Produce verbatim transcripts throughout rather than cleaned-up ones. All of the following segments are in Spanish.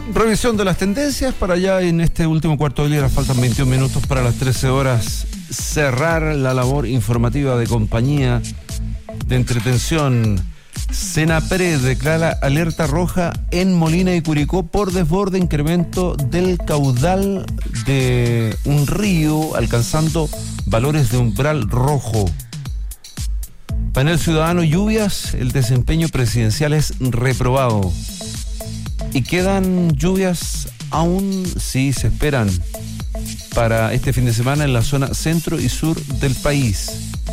Revisión de las tendencias para allá en este último cuarto de hora. Faltan veintiún minutos para las trece horas. Cerrar la labor informativa de compañía de entretención. Senapred declara alerta roja en Molina y Curicó por desborde, incremento del caudal de un río alcanzando valores de umbral rojo. Panel Ciudadano, lluvias, el desempeño presidencial es reprobado. Y quedan lluvias aún si se esperan para este fin de semana en la zona centro y sur del país.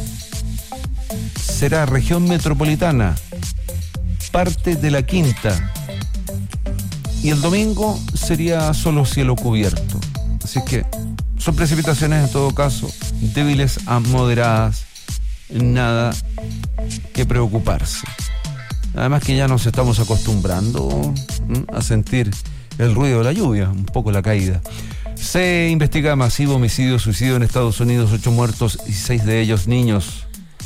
Será región metropolitana, parte de la quinta. Y el domingo sería solo cielo cubierto. Así que son precipitaciones en todo caso, débiles a moderadas, nada que preocuparse. Además que ya nos estamos acostumbrando ¿m? a sentir el ruido de la lluvia, un poco la caída. Se investiga masivo homicidio, suicidio en Estados Unidos, ocho muertos y seis de ellos niños.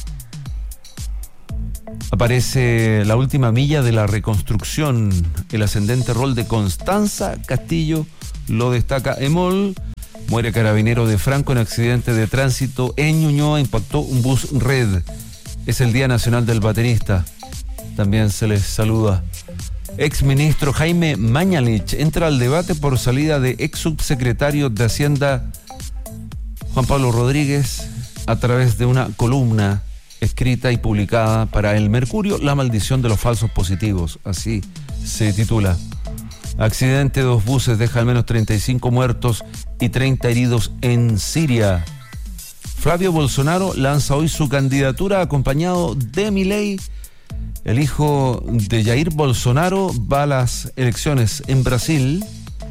Aparece la última milla de la reconstrucción, el ascendente rol de Constanza Castillo, lo destaca Emol. Muere carabinero de Franco en accidente de tránsito en Ñuñoa, impactó un bus red. Es el Día Nacional del Baterista. También se les saluda. Exministro Jaime Mañalich entra al debate por salida de ex subsecretario de Hacienda Juan Pablo Rodríguez a través de una columna escrita y publicada para El Mercurio, La maldición de los falsos positivos, así se titula. Accidente de dos buses deja al menos treinta y cinco muertos y treinta heridos en Siria. Flavio Bolsonaro lanza hoy su candidatura acompañado de Milei. El hijo de Jair Bolsonaro va a las elecciones en Brasil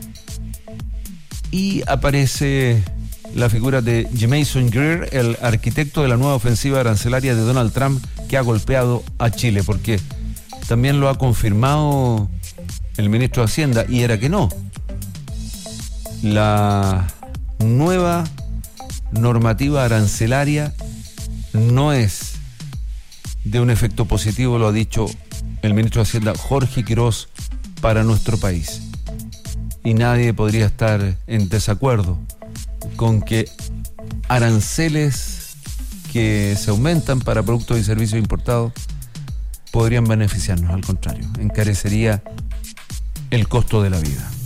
y aparece la figura de Jameson Greer, el arquitecto de la nueva ofensiva arancelaria de Donald Trump que ha golpeado a Chile, porque también lo ha confirmado el ministro de Hacienda y era que no. La nueva normativa arancelaria no es de un efecto positivo, lo ha dicho el ministro de Hacienda Jorge Quirós, para nuestro país. Y nadie podría estar en desacuerdo con que aranceles que se aumentan para productos y servicios importados podrían beneficiarnos, al contrario, encarecería el costo de la vida.